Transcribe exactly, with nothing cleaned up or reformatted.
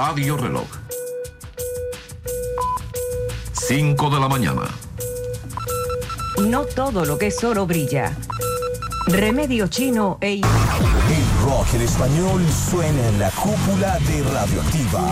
Radio Reloj. cinco de la mañana. No todo lo que es oro brilla. Remedio Chino e... El rock en español suena en la cúpula de Radioactiva.